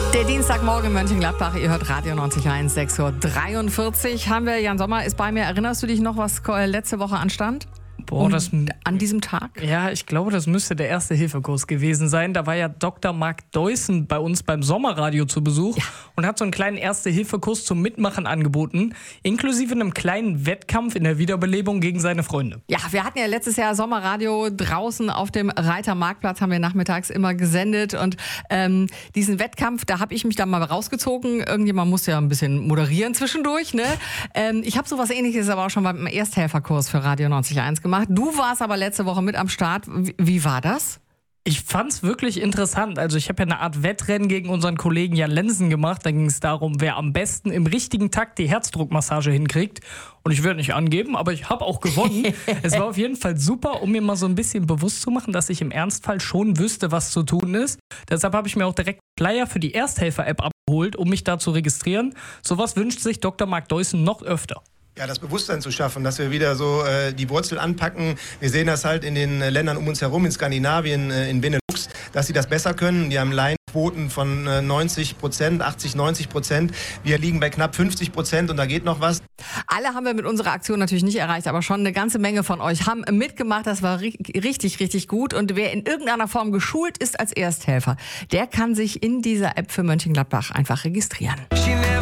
Der Dienstagmorgen in Mönchengladbach, ihr hört Radio 91.1, 6:43 Uhr haben wir. Jan Sommer ist bei mir. Erinnerst du dich noch, was letzte Woche anstand? An diesem Tag? Ja, ich glaube, das müsste der Erste-Hilfe-Kurs gewesen sein. Da war ja Dr. Marc Deussen bei uns beim Sommerradio zu Besuch und hat so einen kleinen Erste-Hilfe-Kurs zum Mitmachen angeboten, inklusive einem kleinen Wettkampf in der Wiederbelebung gegen seine Freunde. Ja, wir hatten ja letztes Jahr Sommerradio draußen auf dem Reitermarktplatz, haben wir nachmittags immer gesendet und diesen Wettkampf, da habe ich mich dann mal rausgezogen. Irgendjemand muss ja ein bisschen moderieren zwischendurch, ne? Ich habe sowas Ähnliches aber auch schon beim Ersthelferkurs für Radio 90.1 gemacht. Du warst aber letzte Woche mit am Start. Wie war das? Ich fand's wirklich interessant. Also ich habe ja eine Art Wettrennen gegen unseren Kollegen Jan Lensen gemacht. Da ging es darum, wer am besten im richtigen Takt die Herzdruckmassage hinkriegt. Und ich werde nicht angeben, aber ich habe auch gewonnen. Es war auf jeden Fall super, um mir mal so ein bisschen bewusst zu machen, dass ich im Ernstfall schon wüsste, was zu tun ist. Deshalb habe ich mir auch direkt einen Flyer für die Ersthelfer-App abgeholt, um mich da zu registrieren. Sowas wünscht sich Dr. Marc Deussen noch öfter. Ja, das Bewusstsein zu schaffen, dass wir wieder so die Wurzel anpacken. Wir sehen das halt in den Ländern um uns herum, in Skandinavien, in Benelux, dass sie das besser können. Die haben Laienquoten von 90%, 80-90%. Wir liegen bei knapp 50% und da geht noch was. Alle haben wir mit unserer Aktion natürlich nicht erreicht, aber schon eine ganze Menge von euch haben mitgemacht. Das war richtig, richtig gut. Und wer in irgendeiner Form geschult ist als Ersthelfer, der kann sich in dieser App für Mönchengladbach einfach registrieren.